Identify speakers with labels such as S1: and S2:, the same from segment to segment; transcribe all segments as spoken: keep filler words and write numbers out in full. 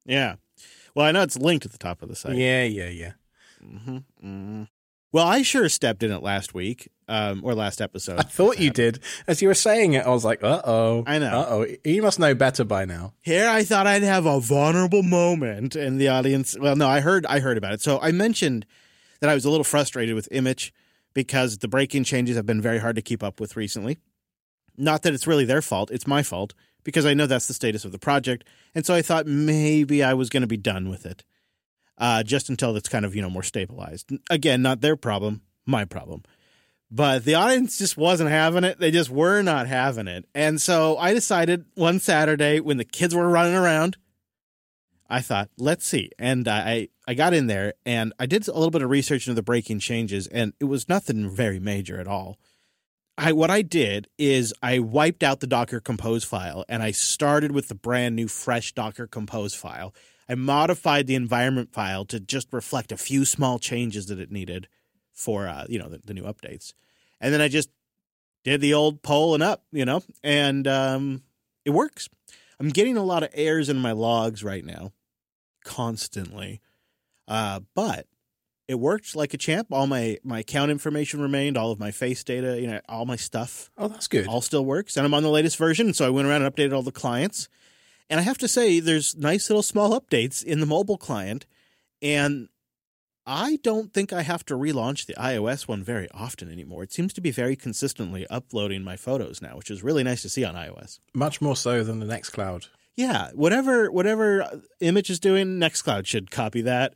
S1: Yeah. Well, I know it's linked at the top of the site.
S2: Yeah, yeah, yeah.
S1: Mm-hmm. Mm-hmm. Well, I sure stepped in it last week, um, or last episode.
S2: I thought you did. As you were saying it, I was like, uh-oh.
S1: I know.
S2: Uh-oh. You must know better by now.
S1: Here I thought I'd have a vulnerable moment, and the audience, well, no, I heard I heard about it. So I mentioned that I was a little frustrated with Image because the breaking changes have been very hard to keep up with recently. Not that it's really their fault. It's my fault, because I know that's the status of the project. And so I thought maybe I was going to be done with it. Uh, just until it's kind of, you know, more stabilized. Again, not their problem, my problem. But the audience just wasn't having it. They just were not having it. And so I decided one Saturday when the kids were running around, I thought, let's see. And I, I got in there and I did a little bit of research into the breaking changes, and it was nothing very major at all. I, what I did is I wiped out the Docker Compose file, and I started with the brand new fresh Docker Compose file. I modified the environment file to just reflect a few small changes that it needed for, uh, you know, the, the new updates. And then I just did the old pull and up, you know, and um, it works. I'm getting a lot of errors in my logs right now, constantly. Uh, but it worked like a champ. All my, my account information remained, all of my face data, you know, all my stuff.
S2: Oh, that's good.
S1: All still works. And I'm on the latest version, so I went around and updated all the clients. And I have to say, there's nice little small updates in the mobile client, and I don't think I have to relaunch the iOS one very often anymore. It seems to be very consistently uploading my photos now, which is really nice to see on iOS.
S2: Much more so than the Nextcloud.
S1: Yeah, whatever whatever Image is doing, Nextcloud should copy that.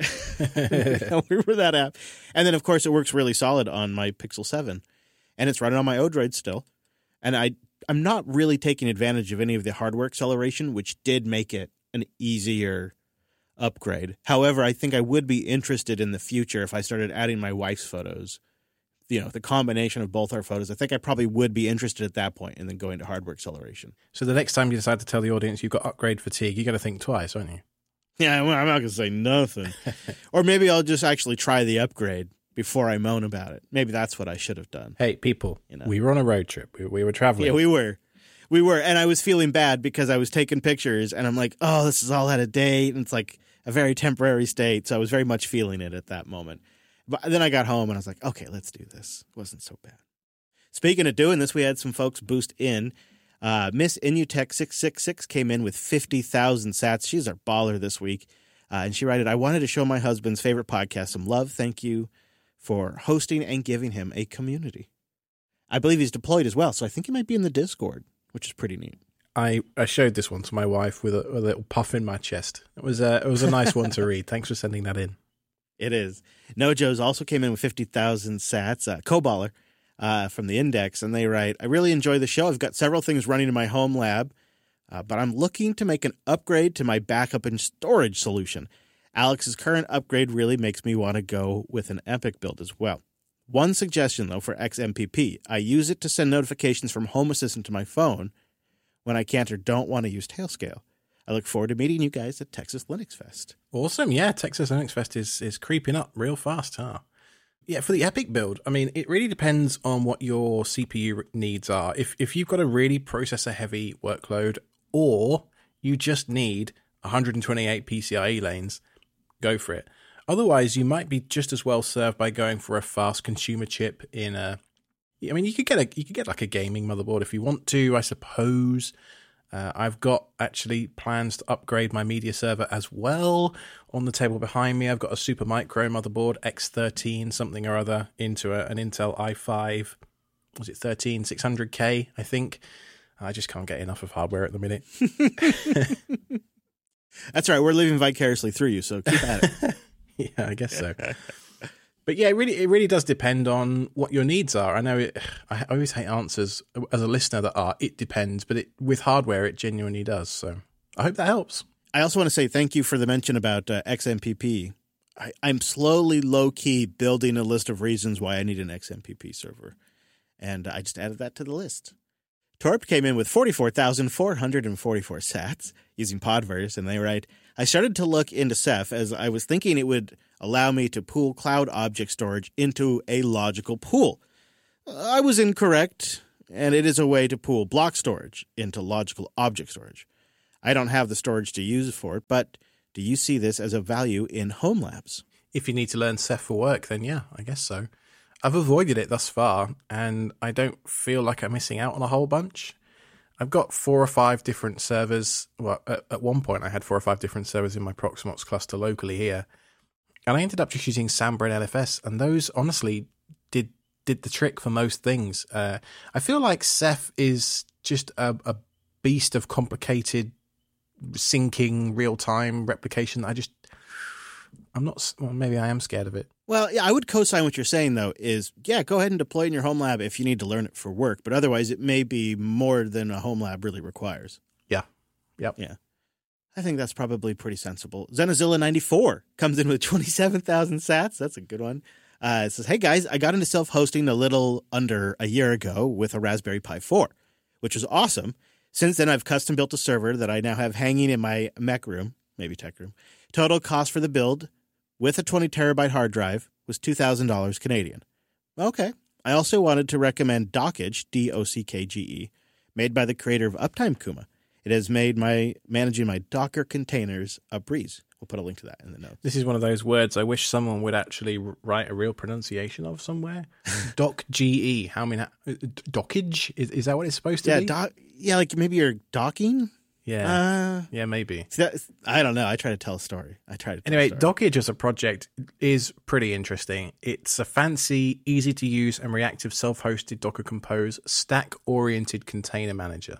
S1: For that app. And then, of course, it works really solid on my Pixel seven, and it's running on my Odroid still. And I I'm not really taking advantage of any of the hardware acceleration, which did make it an easier upgrade. However, I think I would be interested in the future if I started adding my wife's photos. You know, the combination of both our photos. I think I probably would be interested at that point and then going to hardware acceleration.
S2: So the next time you decide to tell the audience you've got upgrade fatigue, you got to think twice, aren't you?
S1: Yeah, well, I'm not going to say nothing. Or maybe I'll just actually try the upgrade before I moan about it. Maybe that's what I should have done.
S2: Hey, people,
S1: you know?
S2: We were on a road trip. We, we were traveling.
S1: Yeah, we were. We were. And I was feeling bad because I was taking pictures and I'm like, oh, this is all out of date. And it's like a very temporary state. So I was very much feeling it at that moment. But then I got home and I was like, okay, let's do this. It wasn't so bad. Speaking of doing this, we had some folks boost in. Uh, Miss Inutech six six six came in with fifty thousand sats. She's our baller this week. Uh, and she wrote, I wanted to show my husband's favorite podcast some love. Thank you for hosting and giving him a community. I believe he's deployed as well, so I think he might be in the Discord, which is pretty neat.
S2: I, I showed this one to my wife with a, with a little puff in my chest. It was a, it was a nice one to read. Thanks for sending that in.
S1: It is. Nojo's also came in with fifty thousand sats, uh, Coballer uh, from the Index, and they write, I really enjoy the show. I've got several things running in my home lab, uh, but I'm looking to make an upgrade to my backup and storage solution. Alex's current upgrade really makes me want to go with an Epic build as well. One suggestion, though, for X M P P. I use it to send notifications from Home Assistant to my phone when I can't or don't want to use Tailscale. I look forward to meeting you guys at Texas Linux Fest.
S2: Awesome. Yeah, Texas Linux Fest is, is creeping up real fast, huh? Yeah, for the Epic build, I mean, it really depends on what your C P U needs are. If if you've got a really processor-heavy workload, or you just need one hundred twenty-eight PCIe lanes, go for it. Otherwise, you might be just as well served by going for a fast consumer chip in a... I mean, you could get a you could get like a gaming motherboard if you want to, I suppose. Uh, I've got actually plans to upgrade my media server as well. On the table behind me, I've got a Supermicro motherboard, X thirteen something or other, into a, an Intel i five. Was it thirteen six hundred K, I think? I just can't get enough of hardware at the minute.
S1: That's right. We're living vicariously through you, so keep at it.
S2: Yeah, I guess so. But yeah, it really, it really does depend on what your needs are. I know it, I always hate answers as a listener that are, it depends, but it, with hardware, it genuinely does. So I hope that helps.
S1: I also want to say thank you for the mention about uh, X M P P. I, I'm slowly, low-key building a list of reasons why I need an X M P P server. And I just added that to the list. Torp came in with forty-four thousand four hundred forty-four sats using Podverse, and they write, I started to look into Ceph as I was thinking it would allow me to pool cloud object storage into a logical pool. I was incorrect, and it is a way to pool block storage into logical object storage. I don't have the storage to use for it, but Do you see this as a value in home labs?
S2: If you need to learn Ceph for work, then yeah, I guess so. I've avoided it thus far, and I don't feel like I'm missing out on a whole bunch. I've got four or five different servers. Well, at, at one point I had four or five different servers in my Proxmox cluster locally here. And I ended up just using Sandbread L F S, and those honestly did did the trick for most things. Uh, I feel like Ceph is just a, a beast of complicated syncing, real-time replication. I just, I'm not, well, maybe I am scared of it.
S1: Well, yeah, I would co-sign what you're saying, though, is, yeah, go ahead and deploy it in your home lab if you need to learn it for work. But otherwise, it may be more than a home lab really requires.
S2: Yeah. Yep.
S1: Yeah. I think that's probably pretty sensible. Zenazilla ninety-four comes in with twenty-seven thousand sats. That's a good one. Uh, it says, hey, guys, I got into self-hosting a little under a year ago with a Raspberry Pi four, which was awesome. Since then, I've custom built a server that I now have hanging in my mech room, maybe tech room. Total cost for the build with a twenty terabyte hard drive was two thousand dollars Canadian. Okay. I also wanted to recommend Dockage, D O C K G E, made by the creator of Uptime Kuma. It has made my managing my Docker containers a breeze. We'll put a link to that in the notes.
S2: This is one of those words I wish someone would actually write a real pronunciation of somewhere. Doc G E. How many? Dockage? Is, is that what it's supposed to
S1: yeah,
S2: be?
S1: doc, yeah, like maybe you're docking?
S2: Yeah.
S1: Uh,
S2: yeah, maybe.
S1: That, I don't know. I try to tell a story. I try to tell
S2: Anyway,
S1: a story.
S2: Dockage as a project is pretty interesting. It's a fancy, easy to use and reactive self-hosted Docker Compose stack-oriented container manager.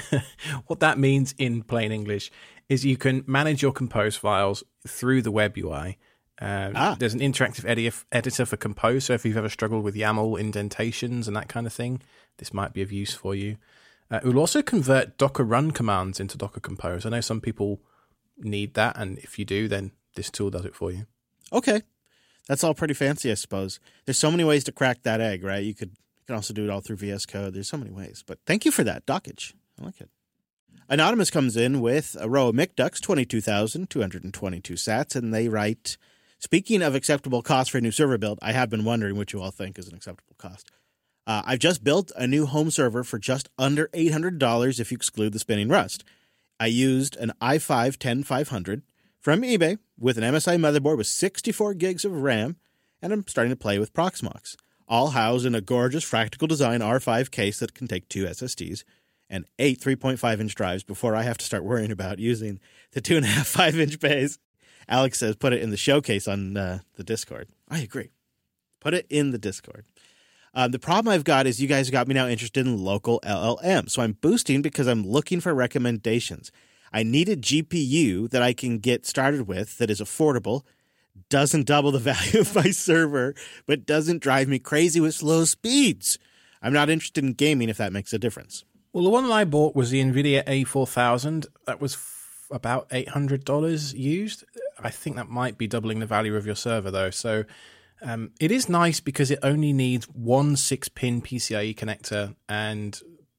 S2: What that means in plain English is you can manage your Compose files through the web U I. Uh,
S1: ah.
S2: There's an interactive edi- editor for Compose, so if you've ever struggled with YAML indentations and that kind of thing, this might be of use for you. Uh, it will also convert Docker run commands into Docker Compose. I know some people need that, and if you do, then this tool does it for you.
S1: Okay. That's all pretty fancy, I suppose. There's so many ways to crack that egg, right? You could you can also do it all through V S Code. There's so many ways. But thank you for that, Dockage. I like it. Anonymous comes in with a row of McDucks, twenty-two thousand two hundred twenty-two sats, and they write, speaking of acceptable cost for a new server build, I have been wondering what you all think is an acceptable cost. Uh, I've just built a new home server for just under eight hundred dollars if you exclude the spinning Rust. I used an i five ten five hundred from eBay with an M S I motherboard with sixty-four gigs of RAM, and I'm starting to play with Proxmox, all housed in a gorgeous Fractal Design R five case that can take two S S Ds and eight three point five inch drives before I have to start worrying about using the two point five, five inch bays. Alex says put it in the showcase on uh, the Discord. I agree. Put it in the Discord. Um, the problem I've got is you guys got me now interested in local L L M. So I'm boosting because I'm looking for recommendations. I need a G P U that I can get started with that is affordable, doesn't double the value of my server, but doesn't drive me crazy with slow speeds. I'm not interested in gaming if that makes a difference.
S2: Well, the one that I bought was the NVIDIA A four thousand. That was f- about eight hundred dollars used. I think that might be doubling the value of your server, though. So um, it is nice because it only needs one six-pin P C I E connector. And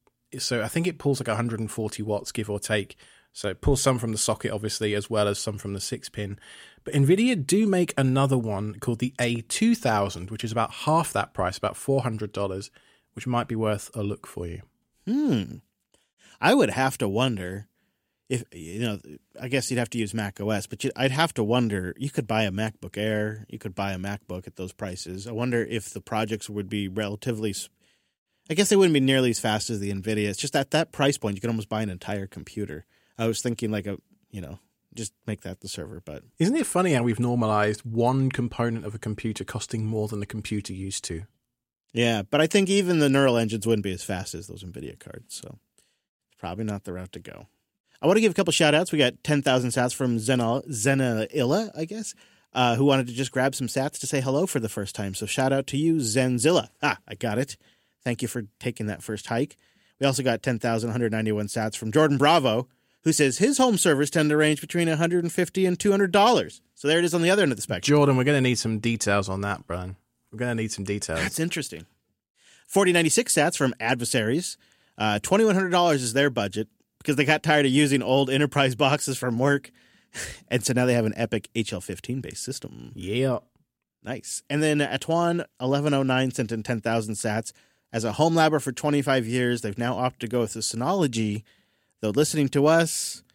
S2: so I think it pulls like one hundred forty watts, give or take. So it pulls some from the socket, obviously, as well as some from the six-pin. But NVIDIA do make another one called the A two thousand, which is about half that price, about four hundred dollars, which might be worth a look for you.
S1: Hmm. I would have to wonder if, you know, I guess you'd have to use Mac O S, but you, I'd have to wonder, you could buy a MacBook Air, you could buy a MacBook at those prices. I wonder if the projects would be relatively, I guess they wouldn't be nearly as fast as the NVIDIA. It's just at that price point, you could almost buy an entire computer. I was thinking like a, you know, just make that the server, but.
S2: Isn't it funny how we've normalized one component of a computer costing more than the computer used to?
S1: Yeah, but I think even the neural engines wouldn't be as fast as those NVIDIA cards, so it's probably not the route to go. I want to give a couple shout-outs. We got ten thousand sats from Zena, Zenailla, I guess, uh, who wanted to just grab some sats to say hello for the first time. So shout-out to you, Zenzilla. Ah, I got it. Thank you for taking that first hike. We also got ten thousand one hundred ninety-one sats from Jordan Bravo, who says his home servers tend to range between one hundred fifty dollars and two hundred dollars. So there it is on the other end of the spectrum.
S2: Jordan, we're going to need some details on that, Brian. We're going to need some details.
S1: That's interesting. forty ninety-six sats from Adversaries. Uh, twenty-one hundred dollars is their budget because they got tired of using old enterprise boxes from work. And so now they have an Epic H L fifteen based system.
S2: Yeah.
S1: Nice. And then Atuan eleven oh nine sent in ten thousand sats. As a home labber for twenty-five years, they've now opted to go with the Synology. Though listening to us,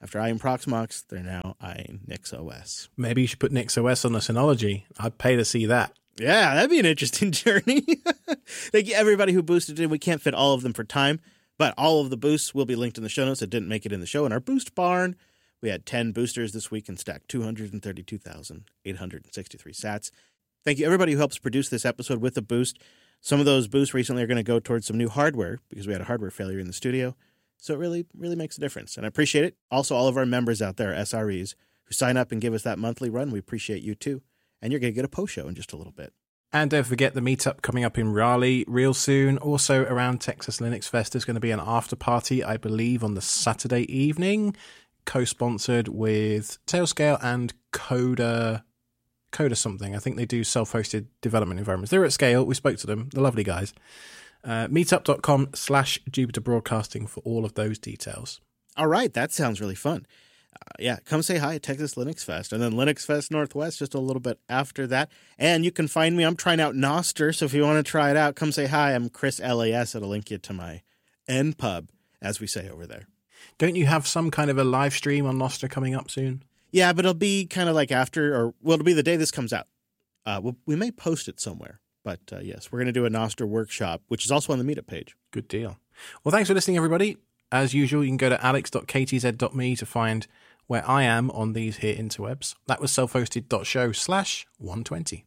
S1: After I am Proxmox, they're now I NixOS.
S2: Maybe you should put NixOS on the Synology. I'd pay to see that.
S1: Yeah, that'd be an interesting journey. Thank you, everybody who boosted in. We can't fit all of them for time, but all of the boosts will be linked in the show notes. It didn't make it in the show. In our boost barn, we had ten boosters this week and stacked two hundred thirty-two thousand eight hundred sixty-three sats. Thank you, everybody who helps produce this episode with a boost. Some of those boosts recently are going to go towards some new hardware because we had a hardware failure in the studio. So it really, really makes a difference. And I appreciate it. Also, all of our members out there, S R Es, who sign up and give us that monthly run, we appreciate you too. And you're going to get a post show in just a little bit.
S2: And don't forget the meetup coming up in Raleigh real soon. Also around Texas Linux Fest, there's going to be an after party, I believe, on the Saturday evening, co-sponsored with Tailscale and Coda, Coda something. I think they do self-hosted development environments. They're at Scale. We spoke to them. They're lovely guys. Uh, meetup.com slash Jupiter Broadcasting for all of those details.
S1: All right. That sounds really fun. Uh, yeah, come say hi at Texas Linux Fest. And then Linux Fest Northwest just a little bit after that. And you can find me. I'm trying out Nostr, so if you want to try it out, come say hi. I'm Chris L A S. It'll link you to my N pub, as we say over there.
S2: Don't you have some kind of a live stream on Nostr coming up soon?
S1: Yeah, but it'll be kind of like after, or well, it'll be the day this comes out. Uh, we'll, we may post it somewhere. But uh, yes, we're going to do a Nostr workshop, which is also on the meetup page.
S2: Good deal. Well, thanks for listening, everybody. As usual, you can go to alex dot k t z dot m e to find where I am on these here interwebs. That was self-hosted.show slash 120.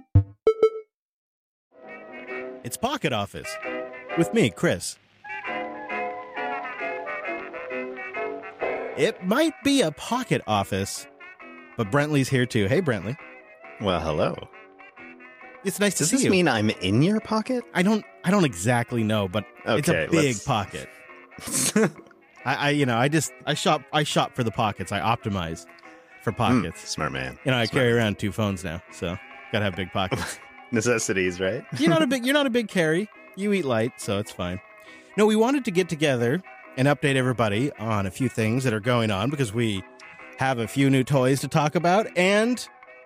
S1: It's Pocket Office with me, Chris. It might be a pocket office, but Brentley's here too. Hey, Brentley.
S3: Well, hello.
S1: It's nice to
S3: Does
S1: see
S3: this
S1: you.
S3: mean I'm in your pocket?
S1: I don't I don't exactly know, but it's
S3: Okay,
S1: a big
S3: let's-
S1: pocket. I, I you know, I just I shop I shop for the pockets. I optimize for pockets.
S3: Mm, smart man.
S1: You know, I
S3: Smart
S1: carry
S3: man.
S1: around two phones now, so gotta have big pockets.
S3: Necessities, right?
S1: You're not a big you're not a big carry. You eat light, so it's fine. No, we wanted to get together and update everybody on a few things that are going on because we have a few new toys to talk about, and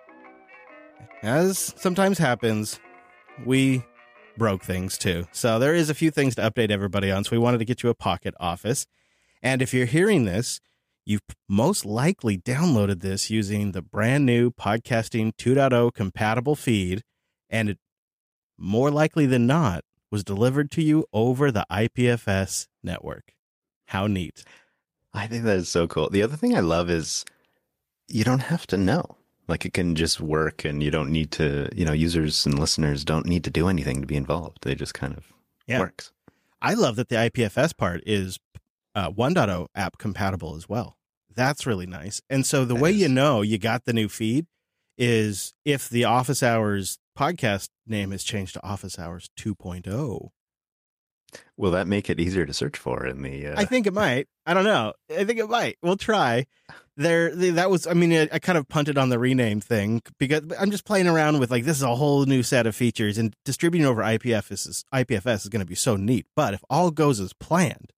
S1: as sometimes happens, we broke things too. So there is a few things to update everybody on. So we wanted to get you a Pocket Office. And if you're hearing this, you've most likely downloaded this using the brand new Podcasting two point oh compatible feed. And it more likely than not was delivered to you over the I P F S network. How neat.
S3: I think that is so cool. The other thing I love is you don't have to know. Like, it can just work, and you don't need to, you know, users and listeners don't need to do anything to be involved. They just kind of
S1: Yeah.
S3: works.
S1: I love that the I P F S part is uh, one point oh app compatible as well. That's really nice. And so the
S3: That
S1: way
S3: is.
S1: you know you got the new feed is if the Office Hours podcast name has changed to Office Hours two point oh.
S3: Will that make it easier to search for in the... Uh...
S1: I think it might. I don't know. I think it might. We'll try. There, that was. I mean, I, I kind of punted on the rename thing because I'm just playing around with like this is a whole new set of features, and distributing over I P F S is I P F S is going to be so neat. But if all goes as planned,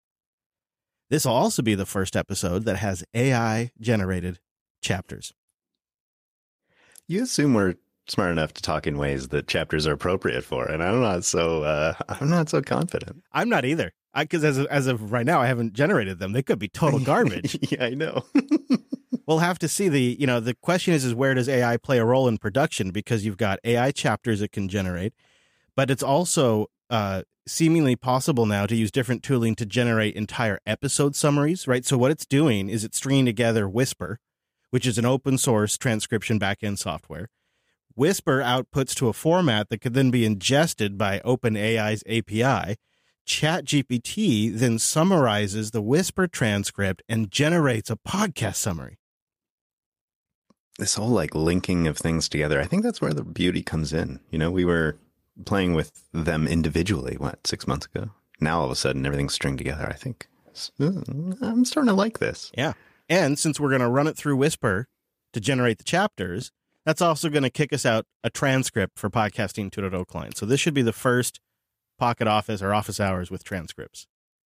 S1: this will also be the first episode that has A I generated chapters.
S3: You assume we're smart enough to talk in ways that chapters are appropriate for, and I'm not so. Uh, I'm not so confident.
S1: I'm not either. Because as of, as of right now, I haven't generated them. They could be total garbage.
S3: Yeah, I know.
S1: We'll have to see. The you know the question is is where does A I play a role in production? Because you've got A I chapters it can generate, but it's also uh, seemingly possible now to use different tooling to generate entire episode summaries. Right. So what it's doing is it's stringing together Whisper, which is an open source transcription backend software. Whisper outputs to a format that could then be ingested by OpenAI's A P I. ChatGPT then summarizes the Whisper transcript and generates a podcast summary.
S3: This whole like linking of things together, I think that's where the beauty comes in. You know, we were playing with them individually, what, six months ago? Now all of a sudden everything's stringed together. I think I'm starting to like this.
S1: Yeah. And since we're going to run it through Whisper to generate the chapters, that's also going to kick us out a transcript for Podcasting two point oh client. So this should be the first Pocket Office or Office Hours with transcripts.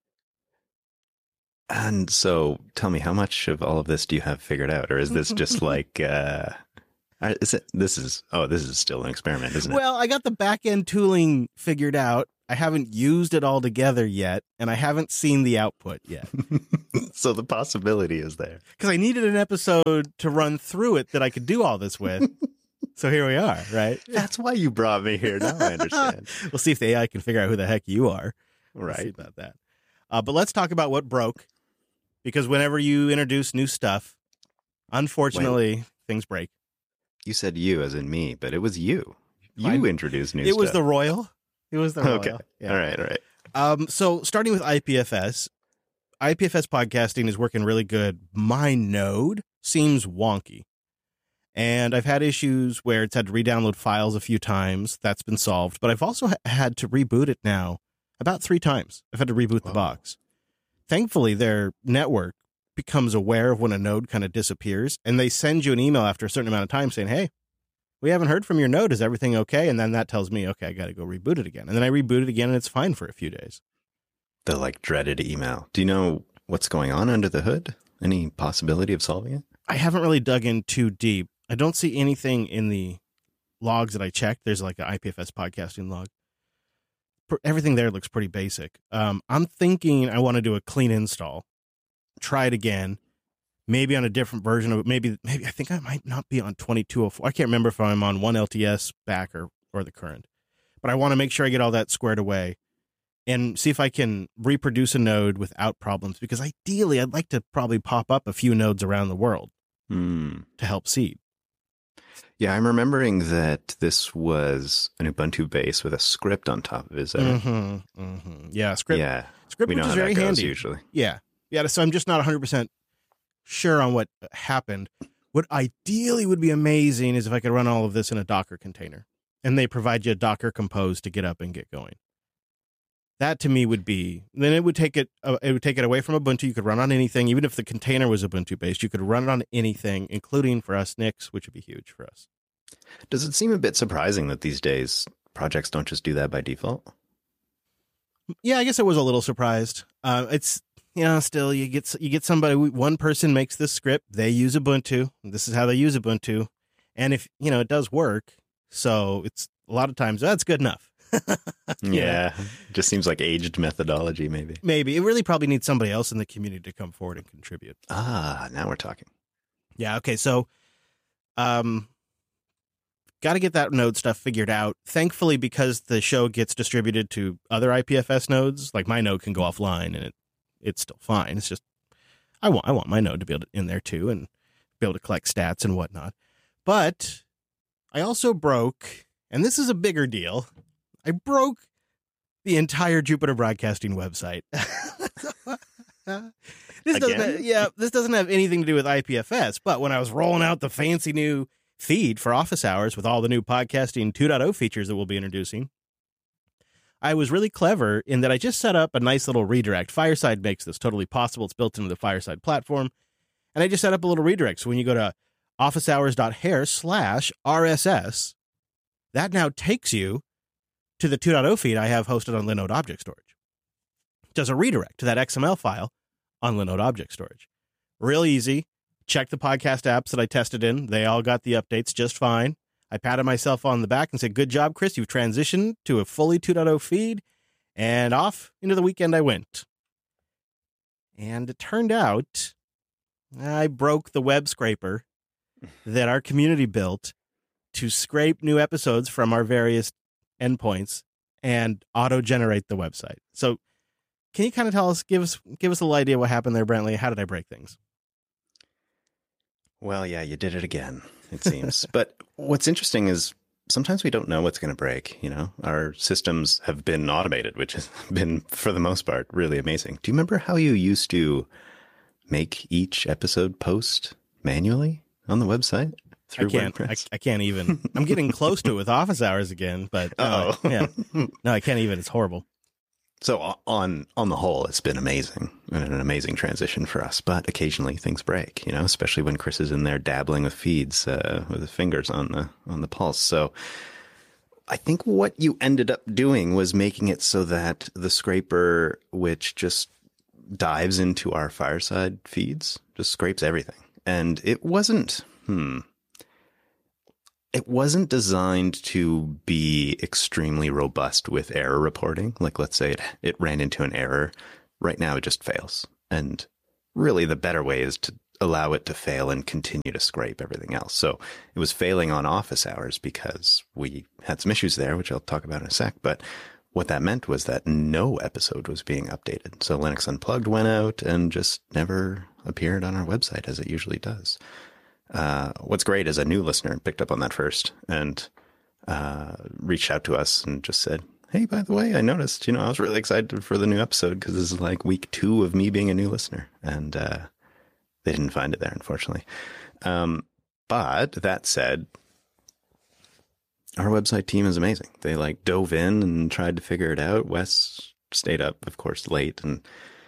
S3: And so tell me, how much of all of this do you have figured out? Or is this just like, uh, is it, this is, oh, this is still an experiment, isn't it?
S1: Well, I got the back end tooling figured out. I haven't used it all together yet, and I haven't seen the output yet.
S3: So the possibility is there.
S1: Because I needed an episode to run through it that I could do all this with. So here we are, right?
S3: That's why you brought me here. Now I understand.
S1: We'll see if the A I can figure out who the heck you are. We'll
S3: Right.
S1: see about that. Uh, but let's talk about what broke. Because whenever you introduce new stuff, unfortunately, Wait. things break.
S3: You said you as in me, but it was you. You
S1: Mine,
S3: introduced new
S1: it
S3: stuff.
S1: It was the Royal. It was the Royal.
S3: Okay.
S1: Yeah.
S3: All right. All right.
S1: Um, so starting with I P F S, I P F S podcasting is working really good. My node seems wonky. And I've had issues where it's had to re-download files a few times. That's been solved. But I've also ha- had to reboot it now about three times. I've had to reboot Whoa. the box. Thankfully, their network becomes aware of when a node kind of disappears. And they send you an email after a certain amount of time saying, hey, we haven't heard from your node. Is everything okay? And then that tells me, okay, I got to go reboot it again. And then I reboot it again and it's fine for a few days.
S3: The like dreaded email. Do you know what's going on under the hood? Any possibility of solving it?
S1: I haven't really dug in too deep. I don't see anything in the logs that I checked. There's like an I P F S podcasting log. Everything there looks pretty basic. Um, I'm thinking I want to do a clean install, try it again, maybe on a different version of it. Maybe, maybe I think I might not be on twenty-two oh four. I can't remember if I'm on one L T S back or, or the current, but I want to make sure I get all that squared away and see if I can reproduce a node without problems. Because ideally, I'd like to probably pop up a few nodes around the world
S3: mm.
S1: to help seed.
S3: Yeah, I'm remembering that this was an Ubuntu base with a script on top of it. Is that it?
S1: Mm-hmm, mm-hmm. Yeah, script.
S3: Yeah,
S1: script,
S3: we
S1: which
S3: know
S1: is
S3: how
S1: very
S3: that goes
S1: handy.
S3: Usually,
S1: yeah, yeah. So I'm just not one hundred percent sure on what happened. What ideally would be amazing is if I could run all of this in a Docker container, and they provide you a Docker Compose to get up and get going. That to me would be, then it would take it, uh, it would take it away from Ubuntu. You could run on anything, even if the container was Ubuntu based. You could run it on anything, including for us Nix, which would be huge for us.
S3: Does it seem a bit surprising that these days projects don't just do that by default?
S1: Yeah, I guess I was a little surprised. Uh, it's, you know, still you get you get somebody, one person makes this script, they use Ubuntu. This is how they use Ubuntu, and if you know it does work, so it's a lot of times that's good enough.
S3: Yeah, just seems like aged methodology, maybe.
S1: Maybe it really probably needs somebody else in the community to come forward and contribute.
S3: Ah, now we're talking.
S1: Yeah. Okay. So, um. Got to get that node stuff figured out. Thankfully, because the show gets distributed to other I P F S nodes, like my node can go offline and it it's still fine. It's just I want I want my node to be able to in there too and be able to collect stats and whatnot. But I also broke, and this is a bigger deal. I broke the entire Jupiter Broadcasting website. This doesn't have, yeah, this doesn't have anything to do with I P F S, but when I was rolling out the fancy new feed for office hours with all the new podcasting two point oh features that we'll be introducing, I was really clever in that I just set up a nice little redirect. Fireside makes this totally possible. It's built into the Fireside platform. And I just set up a little redirect. So when you go to officehours.hair slash RSS, that now takes you to the two point oh feed I have hosted on Linode Object Storage. It does a redirect to that X M L file on Linode Object Storage. Real easy. Check the podcast apps that I tested in. They all got the updates just fine. I patted myself on the back and said, good job, Chris. You've transitioned to a fully two point oh feed. And off into the weekend I went. And it turned out I broke the web scraper that our community built to scrape new episodes from our various endpoints and auto-generate the website. So can you kind of tell us, give us, give us a little idea what happened there, Brantley? How did I break things?
S3: Well, yeah, you did it again, it seems. But what's interesting is sometimes we don't know what's going to break. You know, our systems have been automated, which has been, for the most part, really amazing. Do you remember how you used to make each episode post manually on the website through
S1: I can't.
S3: WordPress?
S1: I, I can't even. I'm getting close to it with office hours again, but uh,
S3: oh,
S1: yeah, no, I can't even. It's horrible.
S3: So on on the whole, it's been amazing and an amazing transition for us. But occasionally things break, you know, especially when Chris is in there dabbling with feeds uh, with his fingers on the on the pulse. So I think what you ended up doing was making it so that the scraper, which just dives into our Fireside feeds, just scrapes everything. And it wasn't, hmm. it wasn't designed to be extremely robust with error reporting. Like, let's say it, it ran into an error. Right now, it just fails. And really, the better way is to allow it to fail and continue to scrape everything else. So it was failing on office hours because we had some issues there, which I'll talk about in a sec. But what that meant was that no episode was being updated. So Linux Unplugged went out and just never appeared on our website as it usually does. Uh, what's great is a new listener picked up on that first and uh, reached out to us and just said, hey, by the way, I noticed, you know, I was really excited for the new episode because this is like week two of me being a new listener. And uh, they didn't find it there, unfortunately. Um, but that said, our website team is amazing. They like dove in and tried to figure it out. Wes stayed up, of course, late and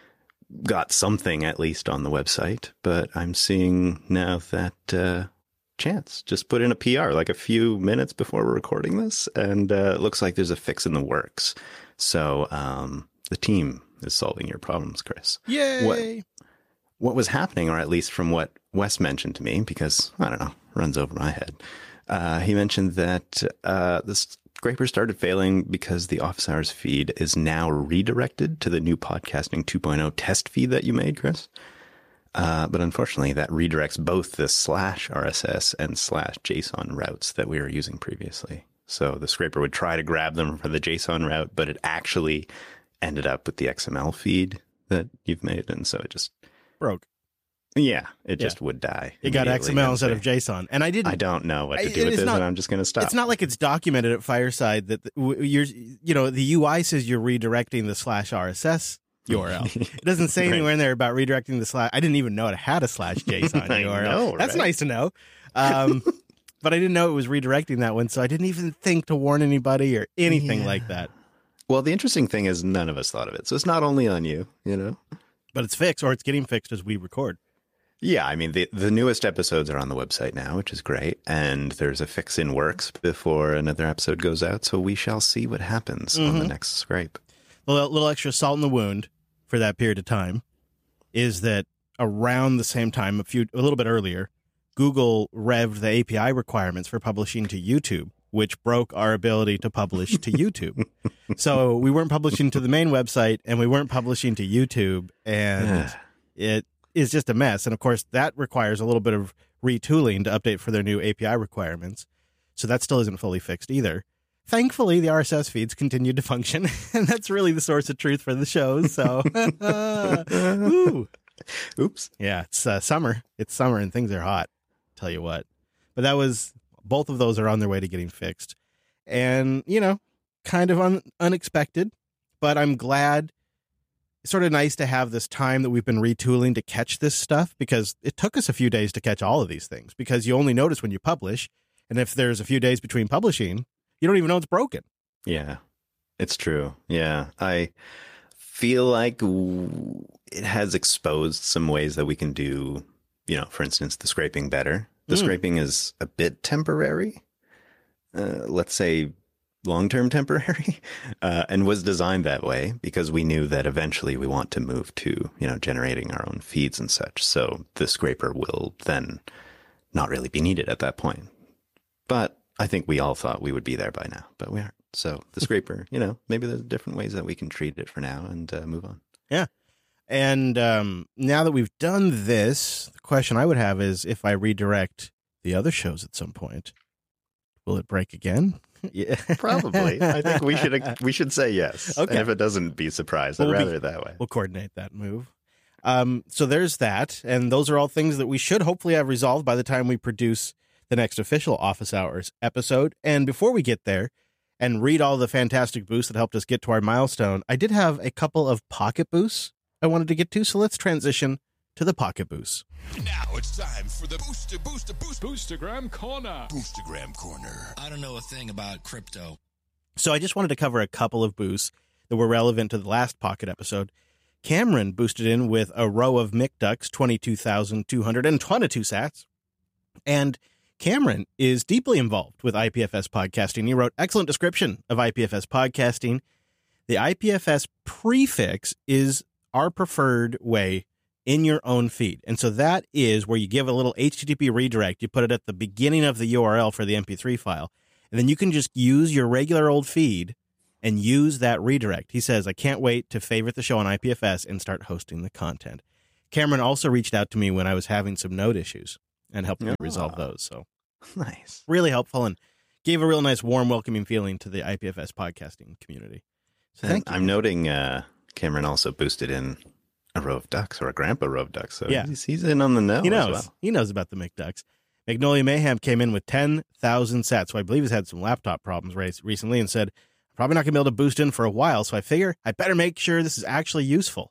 S3: got something at least on the website. But I'm seeing now that uh, Chance just put in a P R like a few minutes before we're recording this. And uh, it looks like there's a fix in the works. So um, the team is solving your problems, Chris.
S1: Yay!
S3: What, what was happening, or at least from what Wes mentioned to me, because, I don't know, runs over my head. Uh, he mentioned that uh, the scraper started failing because the office hours feed is now redirected to the new Podcasting two point oh test feed that you made, Chris. Uh, but unfortunately, that redirects both the slash R S S and slash JSON routes that we were using previously. So the scraper would try to grab them for the JSON route, but it actually ended up with the X M L feed that you've made. And so it just
S1: broke.
S3: Yeah, it
S1: Yeah.
S3: just would die.
S1: It got X M L instead of JSON. And I didn't.
S3: I don't know what to
S1: I-
S3: do with
S1: it's
S3: this,
S1: not-
S3: and I'm just going to stop.
S1: It's not like it's documented at Fireside that the, w- you're, you know, the U I says you're redirecting the slash R S S U R L. It doesn't say
S3: Right.
S1: anywhere in there about redirecting the slash. I didn't even know it had a slash JSON
S3: I
S1: U R L.
S3: know,
S1: That's
S3: right?
S1: nice to know. Um, but I didn't know it was redirecting that one, so I didn't even think to warn anybody or anything
S3: Yeah.
S1: like that.
S3: Well, the interesting thing is none of us thought of it. So it's not only on you, you know?
S1: But it's fixed, or it's getting fixed as we record.
S3: Yeah, I mean, the, the newest episodes are on the website now, which is great. And there's a fix in works before another episode goes out. So we shall see what happens on the
S1: Mhm.
S3: next scrape.
S1: A little, little extra salt in the wound for that period of time is that around the same time, a few, a little bit earlier, Google revved the A P I requirements for publishing to YouTube, which broke our ability to publish to YouTube. So we weren't publishing to the main website and we weren't publishing to YouTube, and it is just a mess. And of course, that requires a little bit of retooling to update for their new A P I requirements. So that still isn't fully fixed either. Thankfully, the R S S feeds continued to function, and that's really the source of truth for the shows. So, Woo.
S3: Oops.
S1: Yeah, it's uh, summer. It's summer, and things are hot. Tell you what. But that was, both of those are on their way to getting fixed. And, you know, kind of un- unexpected, but I'm glad. It's sort of nice to have this time that we've been retooling to catch this stuff, because it took us a few days to catch all of these things, because you only notice when you publish. And if there's a few days between publishing, you don't even know it's broken.
S3: Yeah, it's true. Yeah, I feel like w- it has exposed some ways that we can do, you know, for instance, the scraping better. The
S1: Mm.
S3: scraping is a bit temporary, uh, let's say long-term temporary, uh, and was designed that way because we knew that eventually we want to move to, you know, generating our own feeds and such. So the scraper will then not really be needed at that point. But I think we all thought we would be there by now, but we aren't. So the scraper, you know, maybe there's different ways that we can treat it for now and uh, move on.
S1: And um, now that we've done this, the question I would have is, if I redirect the other shows at some point, will it break again? Yeah,
S3: Probably. I think we should we should say yes.
S1: Okay.
S3: And if it doesn't, be surprised. I'd
S1: We'll be-
S3: rather it that way.
S1: We'll coordinate that move. Um, so there's that. And those are all things that we should hopefully have resolved by the time we produce the next official Office Hours episode. And before we get there and read all the fantastic boosts that helped us get to our milestone, I did have a couple of pocket boosts I wanted to get to. So let's transition to the pocket boosts.
S4: Now it's time for the Booster, Booster, Booster,
S5: Boostergram Corner.
S4: Boostergram Corner.
S6: I don't know a thing about crypto.
S1: So I just wanted to cover a couple of boosts that were relevant to the last Pocket episode. Cameron boosted in with a row of McDucks, twenty-two thousand two hundred twenty-two sats. And Cameron is deeply involved with I P F S podcasting. He wrote excellent description of I P F S podcasting. The I P F S prefix is our preferred way in your own feed. And so that is where you give a little H T T P redirect. You put it at the beginning of the U R L for the M P three file. And then you can just use your regular old feed and use that redirect. He says, I can't wait to favorite the show on I P F S and start hosting the content. Cameron also reached out to me when I was having some node issues and helped me
S3: Oh.
S1: resolve those. So
S3: Nice.
S1: really helpful and gave a real nice, warm, welcoming feeling to the I P F S podcasting community. So
S3: And
S1: thank you.
S3: I'm noting uh, Cameron also boosted in a row of ducks or a grandpa row of ducks. So
S1: Yeah.
S3: he's, he's in on the know.
S1: He
S3: as
S1: knows.
S3: well.
S1: He knows about the McDucks. Magnolia Mayhem came in with ten thousand sats, so I believe he's had some laptop problems raised recently and said, probably not going to be able to boost in for a while, so I figure I better make sure this is actually useful.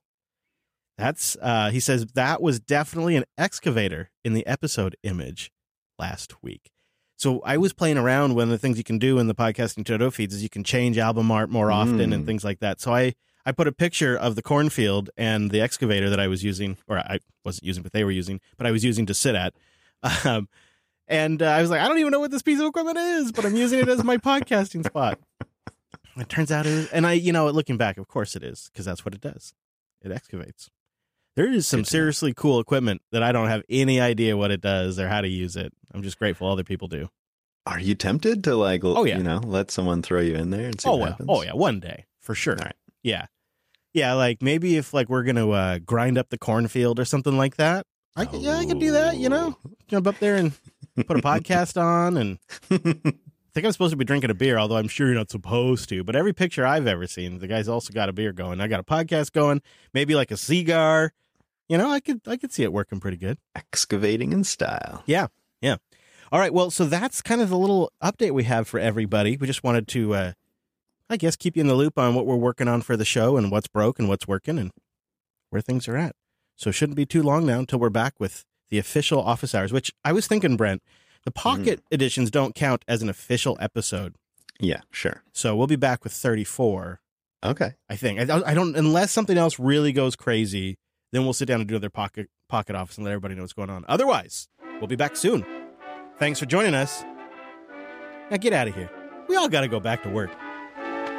S1: That's, uh, he says, that was definitely an excavator in the episode image last week. So I was playing around. One of the things you can do in the podcasting Toto feeds is you can change album art more often
S3: Mm.
S1: and things like that. So I, I put a picture of the cornfield and the excavator that I was using, or I wasn't using, but they were using, but I was using to sit at. Um, and uh, I was like, I don't even know what this piece of equipment is, but I'm using it as my podcasting spot. It turns out it is. And I, you know, looking back, of course it is, because that's what it does. It excavates. There is some
S3: Good to know.
S1: seriously cool equipment that I don't have any idea what it does or how to use it. I'm just grateful other people do.
S3: Are you tempted to like, l-
S1: Oh, yeah.
S3: you know, let someone throw you in there and see
S1: Oh,
S3: what
S1: well.
S3: happens?
S1: Oh, yeah. One day, for sure.
S3: All right.
S1: Yeah. Yeah, like maybe if like we're going to uh, grind up the cornfield or something like that. I could, yeah, I could do that, you know? Jump up there and put a podcast on. And I think I'm supposed to be drinking a beer, although I'm sure you're not supposed to. But every picture I've ever seen, the guy's also got a beer going. I got a podcast going, maybe like a cigar. You know, I could I could see it working pretty good.
S3: Excavating in style.
S1: Yeah, yeah. All right, well, so that's kind of the little update we have for everybody. We just wanted to, uh, I guess, keep you in the loop on what we're working on for the show and what's broke and what's working and where things are at. So it shouldn't be too long now until we're back with the official office hours, which I was thinking, Brent, the pocket editions don't count as an official episode.
S3: Yeah, sure.
S1: So we'll be back with thirty-four,
S3: Okay.
S1: I think. I, don't- I don't, unless something else really goes crazy, then we'll sit down and do another pocket, pocket office and let everybody know what's going on. Otherwise, we'll be back soon. Thanks for joining us. Now get out of here. We all got to go back to work.